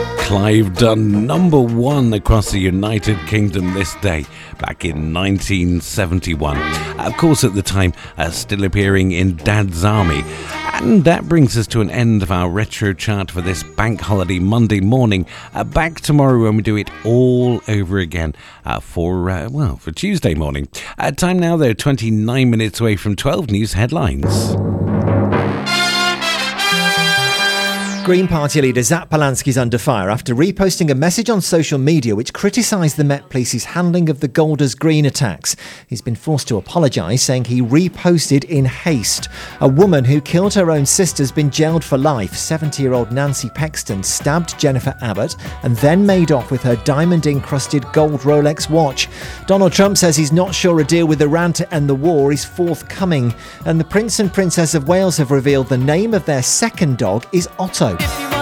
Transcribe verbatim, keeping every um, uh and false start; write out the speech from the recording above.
Clive Dunn, number one across the United Kingdom this day, back in nineteen seventy-one. Of course, at the time, uh, still appearing in Dad's Army. And that brings us to an end of our retro chart for this bank holiday Monday morning. Uh, back tomorrow when we do it all over again uh, for, uh, well, for Tuesday morning. Uh, time now, though, twenty-nine minutes away from twelve news headlines. Green Party leader Zach Polanski is under fire after reposting a message on social media which criticised the Met Police's handling of the Golders Green attacks. He's been forced to apologise, saying he reposted in haste. A woman who killed her own sister has been jailed for life. seventy-year-old Nancy Pexton stabbed Jennifer Abbott and then made off with her diamond-encrusted gold Rolex watch. Donald Trump says he's not sure a deal with Iran to end the war is forthcoming. And the Prince and Princess of Wales have revealed the name of their second dog is Otto. If you